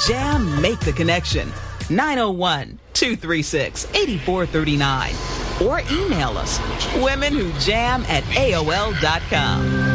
Jam, make the connection. 901-236-8439. Or email us, womenwhojam@aol.com.